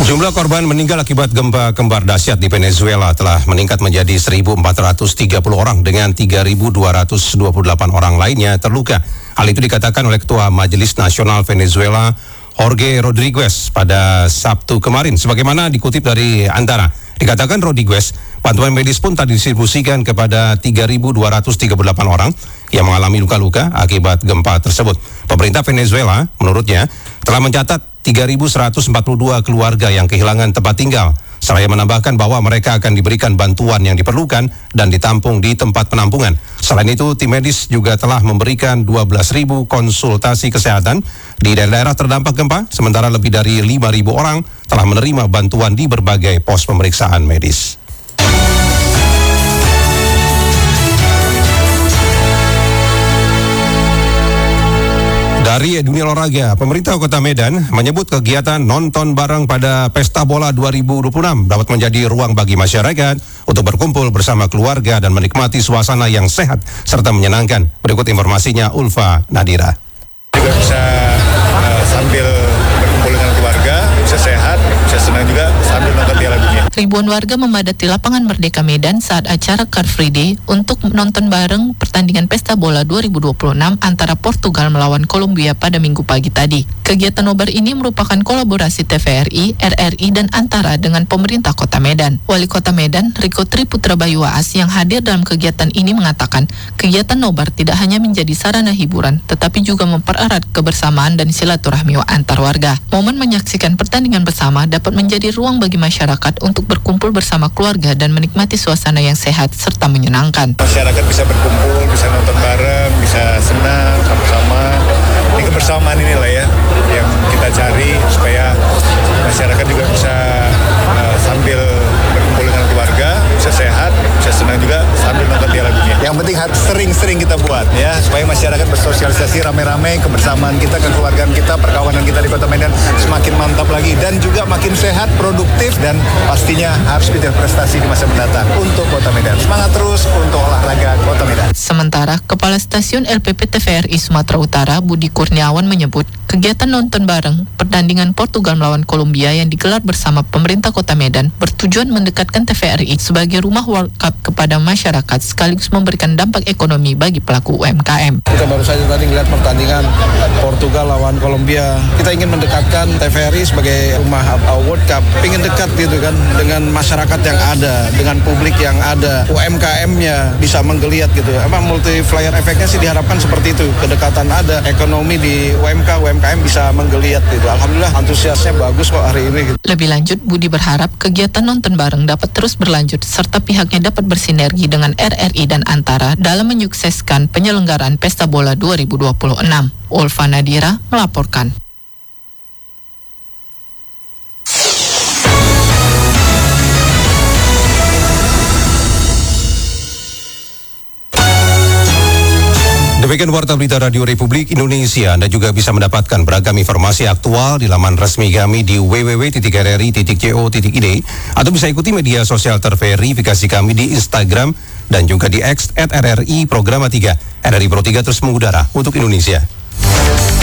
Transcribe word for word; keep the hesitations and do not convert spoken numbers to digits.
Jumlah korban meninggal akibat gempa kembar dahsyat di Venezuela telah meningkat menjadi seribu empat ratus tiga puluh orang dengan tiga ribu dua ratus dua puluh delapan orang lainnya terluka. Hal itu dikatakan oleh Ketua Majelis Nasional Venezuela, Jorge Rodriguez, pada Sabtu kemarin. Sebagaimana dikutip dari Antara, dikatakan Rodriguez, bantuan medis pun telah didistribusikan kepada tiga ribu dua ratus tiga puluh delapan orang yang mengalami luka-luka akibat gempa tersebut. Pemerintah Venezuela, menurutnya, telah mencatat tiga ribu seratus empat puluh dua keluarga yang kehilangan tempat tinggal. Seraya menambahkan bahwa mereka akan diberikan bantuan yang diperlukan dan ditampung di tempat penampungan. Selain itu, tim medis juga telah memberikan dua belas ribu konsultasi kesehatan di daerah-daerah terdampak gempa, sementara lebih dari lima ribu orang telah menerima bantuan di berbagai pos pemeriksaan medis. Dari dunia olahraga, pemerintah Kota Medan menyebut kegiatan nonton bareng pada Pesta Bola dua ribu dua puluh enam dapat menjadi ruang bagi masyarakat untuk berkumpul bersama keluarga dan menikmati suasana yang sehat serta menyenangkan. Berikut informasinya, Ulfa Nadira. Juga bisa uh, sambil berkumpul dengan keluarga, bisa sehat, bisa senang juga sambil nonton Piala Dunia. Ribuan warga memadati lapangan Merdeka Medan saat acara Car Free Day untuk menonton bareng pertandingan Pesta Bola dua ribu dua puluh enam antara Portugal melawan Kolombia pada Minggu pagi tadi. Kegiatan nobar ini merupakan kolaborasi T V R I, R R I, dan Antara dengan pemerintah Kota Medan. Wali Kota Medan, Riko Triputra Bayuwaas, yang hadir dalam kegiatan ini mengatakan, kegiatan nobar tidak hanya menjadi sarana hiburan, tetapi juga mempererat kebersamaan dan silaturahmi antar warga. Momen menyaksikan pertandingan bersama dapat menjadi ruang bagi masyarakat untuk berkumpul bersama keluarga dan menikmati suasana yang sehat serta menyenangkan. Masyarakat bisa berkumpul, bisa nonton bareng, bisa senang sama-sama. Ini kebersamaan inilah ya yang kita cari supaya masyarakat juga bisa uh, sambil berkumpul dengan keluarga, bisa sehat, bisa senang juga sambil nonton Piala Dunia. Yang penting harus sering-sering kita buat ya, supaya masyarakat bersosialisasi rame-rame, kebersamaan kita, kekeluargaan kita, perkawanan kita di Kota Medan semakin mantap lagi dan juga makin sehat, produktif, dan pastinya harus kejar prestasi di masa mendatang untuk Kota Medan. Semangat terus untuk olahraga Kota Medan. Sementara Kepala Stasiun L P P T V R I Sumatera Utara, Budi Kurniawan, menyebut kegiatan nonton bareng pertandingan Portugal melawan Kolombia yang digelar bersama pemerintah Kota Medan bertujuan mendekatkan T V R I sebagai rumah World Cup kepada masyarakat sekaligus memberikan dampak ekonomi bagi pelaku U M K M. Kita baru saja tadi melihat pertandingan Portugal lawan Kolombia. Kita ingin mendekatkan T V R I sebagai rumah World Cup, ingin dekat gitu kan dengan masyarakat yang ada, dengan publik yang ada, U M K M-nya bisa menggeliat gitu. Emang multiplier efeknya sih diharapkan seperti itu, kedekatan ada, ekonomi di U M K, U M K M bisa menggeliat gitu. Alhamdulillah antusiasnya bagus kok hari ini gitu. Lebih lanjut, Budi berharap kegiatan nonton bareng dapat terus berlanjut serta pihaknya dapat bersinergi dengan R R I dan Antara dalam menyukseskan penyelenggaraan Pesta Bola dua ribu dua puluh enam. Ulfa Nadira melaporkan. Demikian Warta Berita Radio Republik Indonesia. Anda juga bisa mendapatkan beragam informasi aktual di laman resmi kami di w w w titik r r i titik co titik i d atau bisa ikuti media sosial terverifikasi kami di Instagram dan juga di X at R R I Programa tiga. R R I Pro tiga terus mengudara untuk Indonesia.